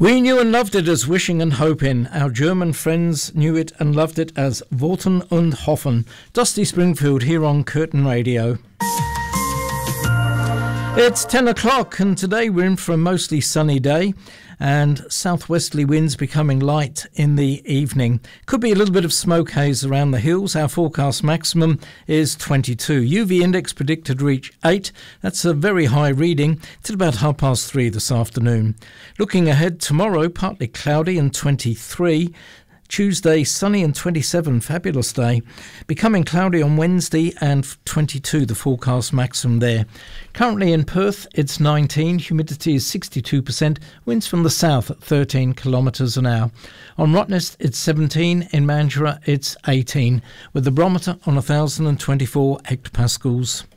We knew and loved it as Wishing and Hoping. Our German friends knew it and loved it as Wollten und Hoffen. Dusty Springfield here on Curtin Radio. It's 10 o'clock and today we're in for a mostly sunny day and southwesterly winds becoming light in the evening. Could be a little bit of smoke haze around the hills. Our forecast maximum is 22. UV index predicted to reach 8. That's a very high reading till about 3:30 this afternoon. Looking ahead, tomorrow partly cloudy and 23. Tuesday, sunny and 27, fabulous day. Becoming cloudy on Wednesday and 22, the forecast maximum there. Currently in Perth, it's 19, humidity is 62%, winds from the south at 13 kilometres an hour. On Rottnest, it's 17, in Mandurah, it's 18, with the barometer on 1,024 hectopascals.